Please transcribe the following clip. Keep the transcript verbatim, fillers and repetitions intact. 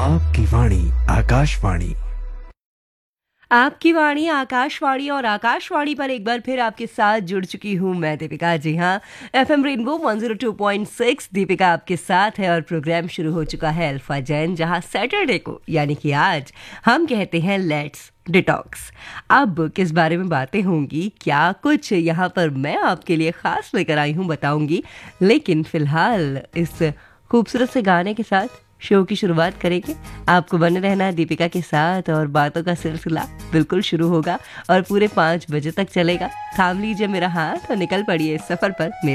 आपकी वाणी आकाशवाणी। आपकी वाणी आकाशवाणी और आकाशवाणी पर एक बार फिर आपके साथ जुड़ चुकी हूँ मैं दीपिका। जी हाँ, FM rainbow one zero two point six Deepika आपके साथ है और प्रोग्राम शुरू हो चुका है अल्फा जैन, जहाँ सैटरडे को यानी कि आज हम कहते हैं लेट्स डिटॉक्स। अब किस बारे में बातें होंगी, क्या कुछ यहाँ पर मैं आपके लिए खास लेकर आई हूँ बताऊंगी, लेकिन फिलहाल इस खूबसूरत से गाने के साथ शो की शुरुआत करेंगे। आपको बने रहना है दीपिका के साथ और बातों का सिलसिला बिल्कुल शुरू होगा और पूरे पाँच बजे तक चलेगा। थाम लीजिए मेरा हाथ और निकल पड़िए इस सफर पर मेरे